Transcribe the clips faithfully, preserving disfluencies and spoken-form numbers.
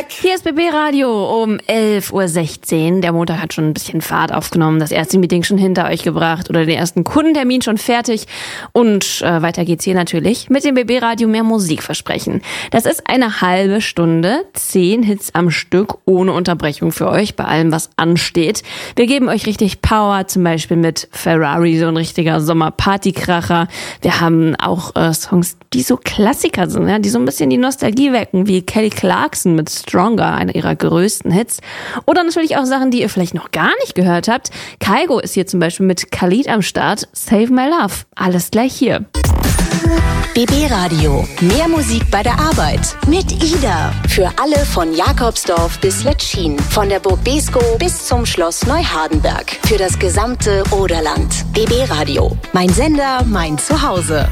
back. Hier ist B B Radio um elf Uhr sechzehn. Der Montag hat schon ein bisschen Fahrt aufgenommen, das erste Meeting schon hinter euch gebracht oder den ersten Kundentermin schon fertig. Und äh, weiter geht's hier natürlich mit dem B B Radio mehr Musik versprechen. Das ist eine halbe Stunde, zehn Hits am Stück ohne Unterbrechung für euch bei allem, was ansteht. Wir geben euch richtig Power, zum Beispiel mit Ferrari, so ein richtiger Sommerpartykracher. Wir haben auch äh, Songs, die so Klassiker sind, ja, die so ein bisschen die Nostalgie wecken, wie Kelly Clarkson mit Stronger, einer ihrer größten Hits. Oder natürlich auch Sachen, die ihr vielleicht noch gar nicht gehört habt. Kygo ist hier zum Beispiel mit Khalid am Start. Save My Love. Alles gleich hier. B B Radio. Mehr Musik bei der Arbeit. Mit Ida. Für alle von Jakobsdorf bis Letschin. Von der Burg Beeskow bis zum Schloss Neuhardenberg. Für das gesamte Oderland. B B Radio. Mein Sender, mein Zuhause.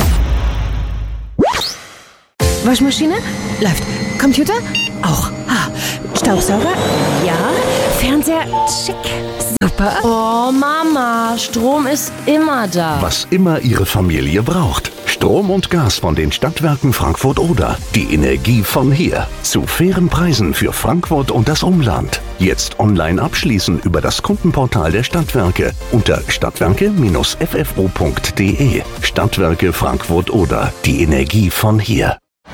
Waschmaschine? Läuft. Computer? Auch. Ah, Staubsauger? Ja. Fernseher? Schick. Super. Oh, Mama, Strom ist immer da. Was immer Ihre Familie braucht. Strom und Gas von den Stadtwerken Frankfurt-Oder. Die Energie von hier. Zu fairen Preisen für Frankfurt und das Umland. Jetzt online abschließen über das Kundenportal der Stadtwerke unter stadtwerke Bindestrich f f o punkt d e. Stadtwerke Frankfurt-Oder. Die Energie von hier.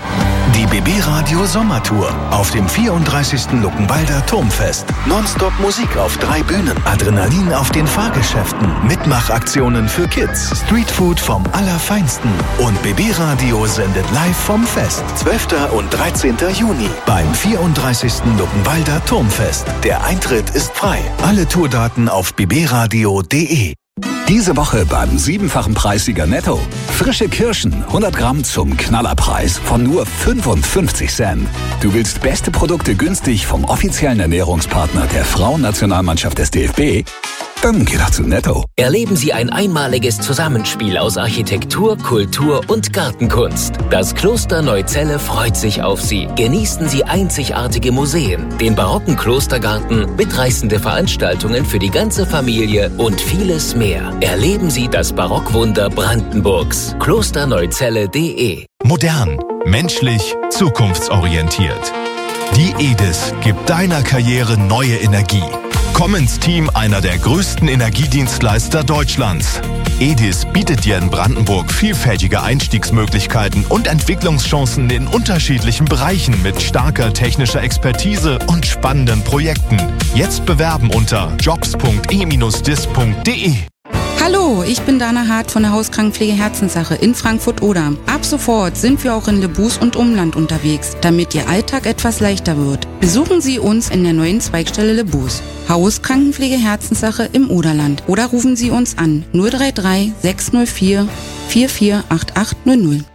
Die B B Radio Sommertour auf dem vierunddreißigsten Luckenwalder Turmfest. Nonstop Musik auf drei Bühnen, Adrenalin auf den Fahrgeschäften, Mitmachaktionen für Kids, Streetfood vom Allerfeinsten und B B Radio sendet live vom Fest. zwölften und dreizehnten Juni beim vierunddreißigsten Luckenwalder Turmfest. Der Eintritt ist frei. Alle Tourdaten auf b b radio punkt d e. Diese Woche beim siebenfachen Preissieger Netto. Frische Kirschen, hundert Gramm zum Knallerpreis von nur fünfundfünfzig Cent. Du willst beste Produkte günstig vom offiziellen Ernährungspartner der Frauennationalmannschaft des D F B? Dann geh doch zu Netto. Erleben Sie ein einmaliges Zusammenspiel aus Architektur, Kultur und Gartenkunst. Das Kloster Neuzelle freut sich auf Sie. Genießen Sie einzigartige Museen, den barocken Klostergarten, mitreißende Veranstaltungen für die ganze Familie und vieles mehr. Erleben Sie das Barockwunder Brandenburgs. klosterneuzelle punkt d e. Modern, menschlich, zukunftsorientiert. Die E D I S gibt deiner Karriere neue Energie. Komm ins Team einer der größten Energiedienstleister Deutschlands. E D I S bietet dir in Brandenburg vielfältige Einstiegsmöglichkeiten und Entwicklungschancen in unterschiedlichen Bereichen mit starker technischer Expertise und spannenden Projekten. Jetzt bewerben unter jobs punkt e dis punkt d e. Hallo, ich bin Dana Hart von der Hauskrankenpflege Herzenssache in Frankfurt-Oder. Ab sofort sind wir auch in Lebus und Umland unterwegs, damit Ihr Alltag etwas leichter wird. Besuchen Sie uns in der neuen Zweigstelle Lebus. Hauskrankenpflege Herzenssache im Oderland. Oder rufen Sie uns an null drei drei sechs null vier vier vier acht acht null null.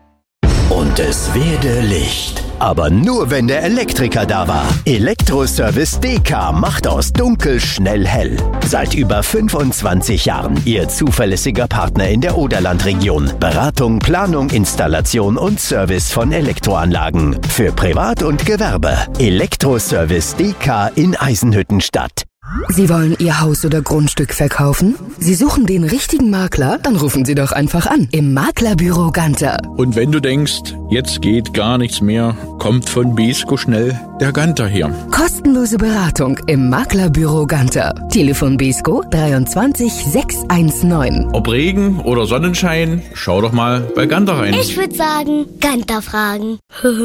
Und es werde Licht. Aber nur, wenn der Elektriker da war. Elektroservice D K macht aus dunkel schnell hell. Seit über fünfundzwanzig Jahren Ihr zuverlässiger Partner in der Oderlandregion. Beratung, Planung, Installation und Service von Elektroanlagen. Für Privat und Gewerbe. Elektroservice D K in Eisenhüttenstadt. Sie wollen Ihr Haus oder Grundstück verkaufen? Sie suchen den richtigen Makler? Dann rufen Sie doch einfach an im Maklerbüro Ganter. Und wenn du denkst, jetzt geht gar nichts mehr, kommt von Beeskow schnell der Ganter her. Kostenlose Beratung im Maklerbüro Ganter. Telefon Beeskow dreiundzwanzig sechshundertneunzehn. Ob Regen oder Sonnenschein, schau doch mal bei Ganter rein. Ich würde sagen, Ganter fragen.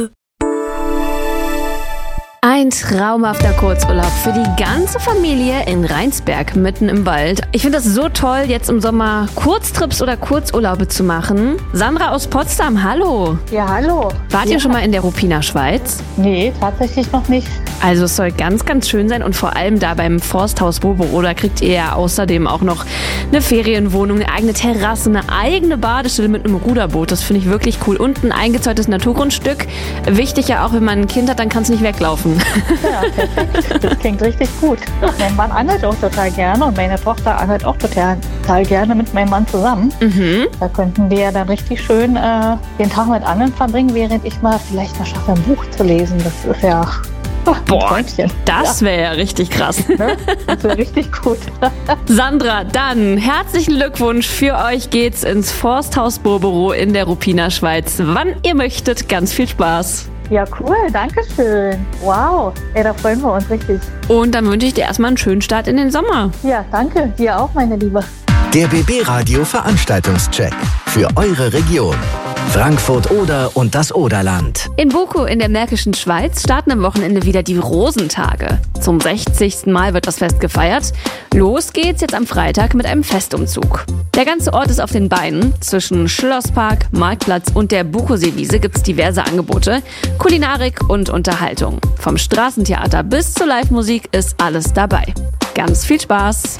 Ein traumhafter Kurzurlaub für die ganze Familie in Rheinsberg, mitten im Wald. Ich finde das so toll, jetzt im Sommer Kurztrips oder Kurzurlaube zu machen. Sandra aus Potsdam, hallo. Ja, hallo. Wart ja. ihr schon mal in der Ruppiner Schweiz? Nee, tatsächlich noch nicht. Also es soll ganz, ganz schön sein und vor allem da beim Forsthaus Bobero, da kriegt ihr ja außerdem auch noch eine Ferienwohnung, eine eigene Terrasse, eine eigene Badestelle mit einem Ruderboot. Das finde ich wirklich cool. Und ein eingezäuntes Naturgrundstück. Wichtig ja auch, wenn man ein Kind hat, dann kann es nicht weglaufen. Ja, perfekt. Das klingt richtig gut. Mein Mann angelt auch total gerne und meine Tochter angelt auch total, total gerne mit meinem Mann zusammen. Mhm. Da könnten wir ja dann richtig schön äh, den Tag mit Angeln verbringen, während ich mal vielleicht mal schaffe, ein Buch zu lesen. Das ist ja... Boah, das wäre ja richtig krass. Ne? Das wäre richtig gut. Sandra, dann herzlichen Glückwunsch. Für euch geht's ins Forsthaus Bobero in der Ruppiner Schweiz. Wann ihr möchtet, ganz viel Spaß. Ja, cool, danke schön. Wow, ey, da freuen wir uns richtig. Und dann wünsche ich dir erstmal einen schönen Start in den Sommer. Ja, danke, dir auch, meine Liebe. Der B B Radio Veranstaltungscheck für eure Region. Frankfurt Oder und das Oderland. In Buko in der Märkischen Schweiz starten am Wochenende wieder die Rosentage. Zum sechzigsten Mal wird das Fest gefeiert. Los geht's jetzt am Freitag mit einem Festumzug. Der ganze Ort ist auf den Beinen. Zwischen Schlosspark, Marktplatz und der Bukoseewiese gibt's diverse Angebote, Kulinarik und Unterhaltung. Vom Straßentheater bis zur Live-Musik ist alles dabei. Ganz viel Spaß!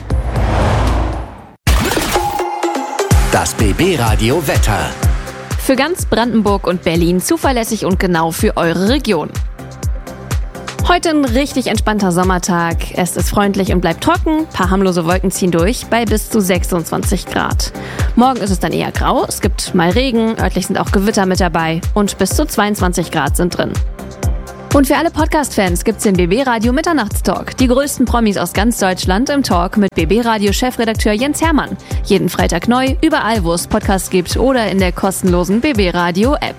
Das B B Radio Wetter. Für ganz Brandenburg und Berlin zuverlässig und genau für eure Region. Heute ein richtig entspannter Sommertag. Es ist freundlich und bleibt trocken. Paar harmlose Wolken ziehen durch bei bis zu sechsundzwanzig Grad. Morgen ist es dann eher grau. Es gibt mal Regen. Örtlich sind auch Gewitter mit dabei. Und bis zu zweiundzwanzig Grad sind drin. Und für alle Podcast-Fans gibt's den B B Radio Mitternachtstalk. Die größten Promis aus ganz Deutschland im Talk mit B B Radio Chefredakteur Jens Hermann. Jeden Freitag neu, überall wo es Podcasts gibt oder in der kostenlosen B B Radio App.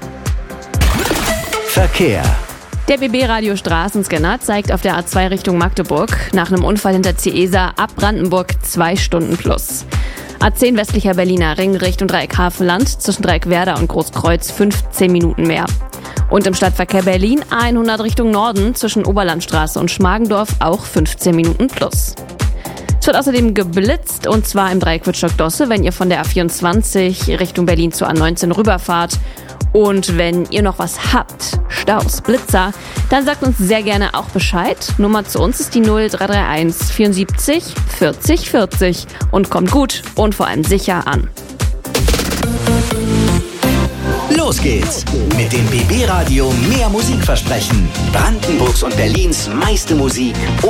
Verkehr. Der B B Radio Straßenscanner zeigt auf der A zwei Richtung Magdeburg nach einem Unfall hinter Ciesa ab Brandenburg zwei Stunden plus. A zehn westlicher Berliner Ring Richtung Dreieck Hafenland zwischen Dreieck Werder und Großkreuz fünfzehn Minuten mehr. Und im Stadtverkehr Berlin A hundert Richtung Norden zwischen Oberlandstraße und Schmargendorf auch fünfzehn Minuten plus. Es wird außerdem geblitzt und zwar im Dreieck Wittstock-Dosse, wenn ihr von der A vierundzwanzig Richtung Berlin zur A neunzehn rüberfahrt. Und wenn ihr noch was habt, Staus, Blitzer, dann sagt uns sehr gerne auch Bescheid. Nummer zu uns ist die null drei drei eins vierundsiebzig vierzig vierzig und kommt gut und vor allem sicher an. Los geht's mit dem B B Radio Mehr Musik versprechen. Brandenburgs und Berlins meiste Musik